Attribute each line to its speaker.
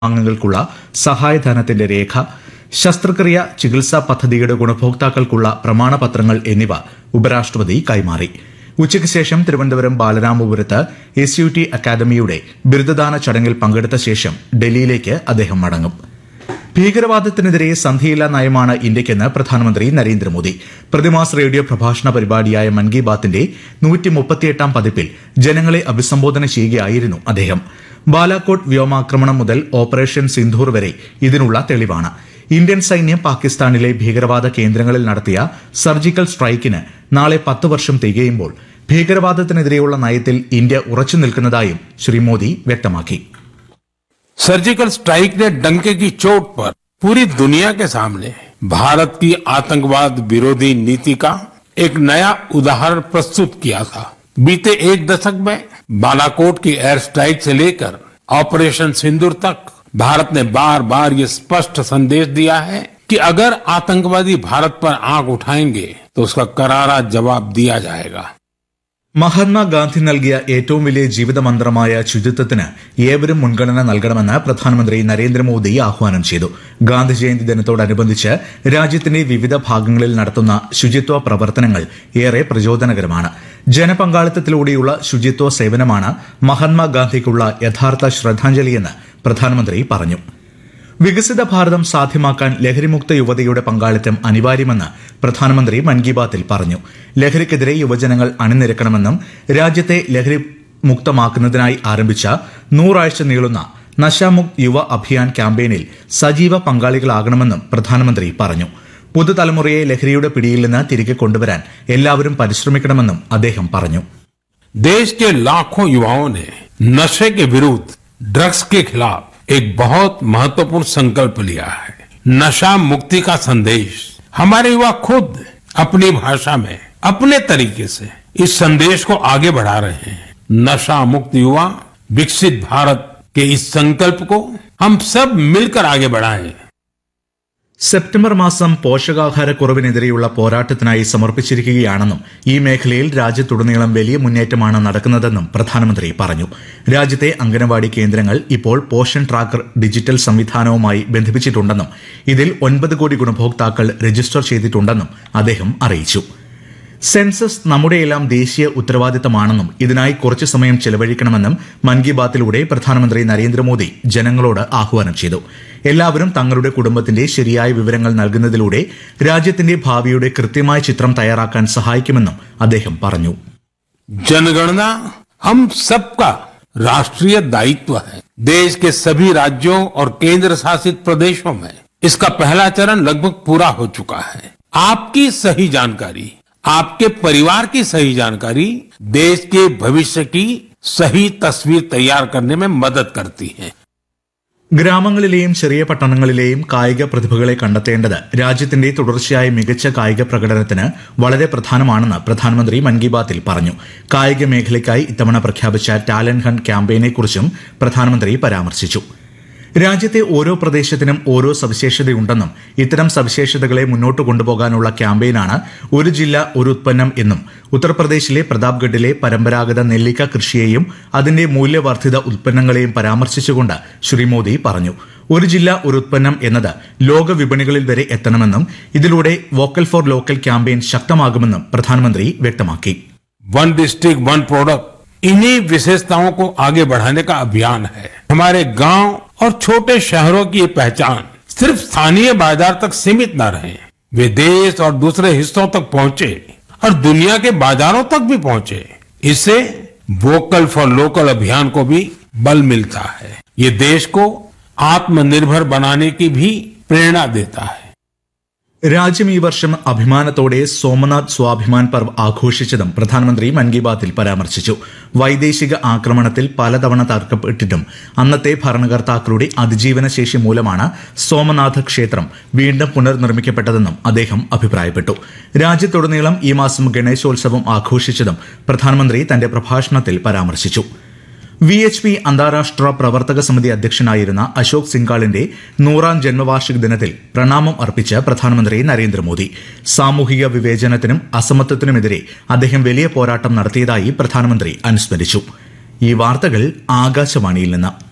Speaker 1: അംഗങ്ങൾക്കുള്ള സഹായധനത്തിന്റെ രേഖ, ശസ്ത്രക്രിയ ചികിത്സാ പദ്ധതിയുടെ ഗുണഭോക്താക്കൾക്കുള്ള പ്രമാണപത്രങ്ങൾ എന്നിവ ഉപരാഷ്ട്രപതി കൈമാറി. ഉച്ചയ്ക്ക് ശേഷം തിരുവനന്തപുരം ബാലരാമപുരത്ത് SUT അക്കാദമിയുടെ ബിരുദദാന ചടങ്ങിൽ പങ്കെടുത്ത ശേഷം ഡൽഹിയിലേക്ക് അദ്ദേഹം മടങ്ങും. ഭീകരവാദത്തിനെതിരെ സന്ധിയില്ലാ നയമാണ് ഇന്ത്യയ്ക്കെന്ന് പ്രധാനമന്ത്രി നരേന്ദ്രമോദി. പ്രതിമാസ റേഡിയോ പ്രഭാഷണ പരിപാടിയായ മൻ കി ബാത്തിന്റെ 138ാം പതിപ്പിൽ ജനങ്ങളെ അഭിസംബോധന ചെയ്യുകയായിരുന്നു അദ്ദേഹം. ബാലാകോട്ട് വ്യോമാക്രമണം മുതൽ ഓപ്പറേഷൻ സിന്ധൂർ വരെ ഇതിനുള്ള തെളിവാണ്. ഇന്ത്യൻ സൈന്യം പാകിസ്ഥാനിലെ ഭീകരവാദ കേന്ദ്രങ്ങളിൽ നടത്തിയ സർജിക്കൽ സ്ട്രൈക്കിന് നാളെ 10 വർഷം തികയുമ്പോൾ ഭീകരവാദത്തിനെതിരെയുള്ള നയത്തിൽ ഇന്ത്യ ഉറച്ചു നിൽക്കുന്നതായും ശ്രീ മോദി വ്യക്തമാക്കി.
Speaker 2: सर्जिकल स्ट्राइक ने डंके की चोट पर पूरी दुनिया के सामने भारत की आतंकवाद विरोधी नीति का एक नया उदाहरण प्रस्तुत किया था. बीते एक दशक में बालाकोट की एयर स्ट्राइक से लेकर ऑपरेशन सिंदूर तक भारत ने बार बार ये स्पष्ट संदेश दिया है कि अगर आतंकवादी भारत पर आंख उठाएंगे तो उसका करारा जवाब दिया जाएगा.
Speaker 1: മഹാത്മാഗാന്ധി നൽകിയ ഏറ്റവും വലിയ ജീവിതമന്ത്രമായ ശുചിത്വത്തിന് ഏവരും മുൻഗണന നൽകണമെന്ന് പ്രധാനമന്ത്രി നരേന്ദ്രമോദി ആഹ്വാനം ചെയ്തു. ഗാന്ധി ജയന്തി ദിനത്തോടനുബന്ധിച്ച് രാജ്യത്തിന്റെ വിവിധ ഭാഗങ്ങളിൽ നടത്തുന്ന ശുചിത്വ പ്രവർത്തനങ്ങൾ ഏറെ പ്രചോദനകരമാണ്. ജനപങ്കാളിത്തത്തിലൂടെയുള്ള ശുചിത്വ സേവനമാണ് മഹാത്മാഗാന്ധിക്കുള്ള യഥാർത്ഥ ശ്രദ്ധാഞ്ജലിയെന്ന് പ്രധാനമന്ത്രി പറഞ്ഞു. വികസിത ഭാരതം സാധ്യമാക്കാൻ ലഹരിമുക്ത യുവതയുടെ പങ്കാളിത്തം അനിവാര്യമെന്ന് പ്രധാനമന്ത്രി മൻ കി ബാത്തിൽ പറഞ്ഞു. ലഹരിക്കെതിരെ യുവജനങ്ങൾ അണിനിരക്കണമെന്നും രാജ്യത്തെ ലഹരി മുക്തമാക്കുന്നതിനായി ആരംഭിച്ച 100 ആഴ്ച നീളുന്ന നശാമുക്ത് യുവ അഭിയാൻ ക്യാമ്പയിനിൽ സജീവ പങ്കാളികളാകണമെന്നും പ്രധാനമന്ത്രി പറഞ്ഞു. പുതുതലമുറയെ ലഹരിയുടെ പിടിയിൽ നിന്ന് തിരികെ കൊണ്ടുവരാൻ എല്ലാവരും പരിശ്രമിക്കണമെന്നും അദ്ദേഹം പറഞ്ഞു.
Speaker 2: देश के लाखों युवाओं ने नशे के विरुद्ध, ड्रग्स के खिलाफ एक बहुत महत्वपूर्ण संकल्प लिया है. नशा मुक्ति का संदेश हमारे युवा खुद अपनी भाषा में अपने तरीके से इस संदेश को आगे बढ़ा रहे हैं. नशा मुक्त युवा विकसित भारत के इस संकल्प को हम सब मिलकर आगे बढ़ाएं.
Speaker 1: സെപ്റ്റംബർ മാസം പോഷകാഹാരക്കുറവിനെതിരെയുള്ള പോരാട്ടത്തിനായി സമർപ്പിച്ചിരിക്കുകയാണെന്നും ഈ മേഖലയിൽ രാജ്യത്തുടനീളം വലിയ മുന്നേറ്റമാണ് നടക്കുന്നതെന്നും പ്രധാനമന്ത്രി പറഞ്ഞു. രാജ്യത്തെ അംഗനവാടി കേന്ദ്രങ്ങൾ ഇപ്പോൾ പോഷൻ ട്രാക്കർ ഡിജിറ്റൽ സംവിധാനവുമായി ബന്ധിപ്പിച്ചിട്ടുണ്ടെന്നും ഇതിൽ 9 കോടി ഗുണഭോക്താക്കൾ രജിസ്റ്റർ ചെയ്തിട്ടുണ്ടെന്നും അദ്ദേഹം അറിയിച്ചു. സെൻസസ് നമ്മുടെയെല്ലാം ദേശീയ ഉത്തരവാദിത്തമാണെന്നും ഇതിനായി കുറച്ചു സമയം ചെലവഴിക്കണമെന്നും മൻ കി ബാത്തിലൂടെ പ്രധാനമന്ത്രി നരേന്ദ്രമോദി ജനങ്ങളോട് ആഹ്വാനം ചെയ്തു. എല്ലാവരും തങ്ങളുടെ കുടുംബത്തിന്റെ ശരിയായ വിവരങ്ങൾ നൽകുന്നതിലൂടെ രാജ്യത്തിന്റെ ഭാവിയുടെ കൃത്യമായ ചിത്രം തയ്യാറാക്കാൻ സഹായിക്കുമെന്നും അദ്ദേഹം പറഞ്ഞു.
Speaker 2: जनगणना हम सबका राष्ट्रीय दायित्व है. देश के सभी राज्यों और केंद्र शासित प्रदेशों में इसका पहला चरण लगभग पूरा हो चुका है. आपकी सही जानकारी, आपके परिवार की सही जानकारी देश के भविष्य की सही तस्वीर तैयार करने में मदद करती है.
Speaker 1: ഗ്രാമങ്ങളിലെയും ചെറിയ പട്ടണങ്ങളിലെയും കായിക പ്രതിഭകളെ കണ്ടെത്തേണ്ടത് രാജ്യത്തിന്റെ തുടർച്ചയായ മികച്ച കായിക പ്രകടനത്തിന് വളരെ പ്രധാനമാണെന്ന് പ്രധാനമന്ത്രി മൻ കി ബാത്തിൽ പറഞ്ഞു. കായിക മേഖലയ്ക്കായി ഇത്തവണ പ്രഖ്യാപിച്ച ടാലന്റ് ഹണ്ട് ക്യാമ്പയിനെക്കുറിച്ചും പ്രധാനമന്ത്രി പരാമർശിച്ചു. രാജ്യത്തെ ഓരോ പ്രദേശത്തിനും ഓരോ സവിശേഷതയുണ്ടെന്നും ഇത്തരം സവിശേഷതകളെ മുന്നോട്ട് കൊണ്ടുപോകാനുള്ള ക്യാമ്പയിനാണ് ഒരു ജില്ല ഒരു ഉത്പന്നം എന്നും ഉത്തർപ്രദേശിലെ പ്രതാപ്ഗഡിലെ പരമ്പരാഗത നെല്ലിക്ക കൃഷിയെയും അതിന്റെ മൂല്യവർദ്ധിത ഉത്പന്നങ്ങളെയും പരാമർശിച്ചുകൊണ്ട് ശ്രീ മോദി പറഞ്ഞു. ഒരു ജില്ല ഒരു ഉത്പന്നം എന്നത് ലോക വിപണികളിൽ വരെ എത്തണമെന്നും ഇതിലൂടെ വോക്കൽ ഫോർ ലോക്കൽ ക്യാമ്പയിൻ ശക്തമാകുമെന്നും പ്രധാനമന്ത്രി വ്യക്തമാക്കി.
Speaker 2: वन डिस्ट्रिक्ट वन प्रोडक्ट, इन्हीं विशेषताओं को आगे बढ़ाने का अभियान है. हमारे गांव और छोटे शहरों की ये पहचान सिर्फ स्थानीय बाजार तक सीमित न रहे, वे देश और दूसरे हिस्सों तक पहुंचे और दुनिया के बाजारों तक भी पहुंचे. इससे वोकल फॉर लोकल अभियान को भी बल मिलता है. ये देश को आत्मनिर्भर बनाने की भी प्रेरणा देता है.
Speaker 1: രാജ്യം ഈ വർഷം അഭിമാനത്തോടെ സോമനാഥ് സ്വാഭിമാൻ പർവ് ആഘോഷിച്ചതും പ്രധാനമന്ത്രി മൻ കി ബാത്തിൽ പരാമർശിച്ചു. വൈദേശിക ആക്രമണത്തിൽ പലതവണ തകർക്കപ്പെട്ടിട്ടും അന്നത്തെ ഭരണകർത്താക്കളുടെ അതിജീവന ശേഷി മൂലമാണ് സോമനാഥ ക്ഷേത്രം വീണ്ടും പുനർനിർമ്മിക്കപ്പെട്ടതെന്നും അദ്ദേഹം അഭിപ്രായപ്പെട്ടു. രാജ്യത്തുടനീളം ഈ മാസം ഗണേശോത്സവം ആഘോഷിച്ചതും പ്രധാനമന്ത്രി തന്റെ പ്രഭാഷണത്തിൽ പരാമർശിച്ചു. VHP അന്താരാഷ്ട്ര പ്രവർത്തക സമിതി അധ്യക്ഷനായിരുന്ന അശോക് സിംഗാളിന്റെ 100ാം ജന്മവാർഷിക ദിനത്തിൽ പ്രണാമം അർപ്പിച്ച് പ്രധാനമന്ത്രി നരേന്ദ്രമോദി. സാമൂഹിക വിവേചനത്തിനും അസമത്വത്തിനുമെതിരെ അദ്ദേഹം വലിയ പോരാട്ടം നടത്തിയതായി പ്രധാനമന്ത്രി അനുസ്മരിച്ചു. ഈ വാർത്തകൾ ആകാശവാണിയിൽ നിന്ന്.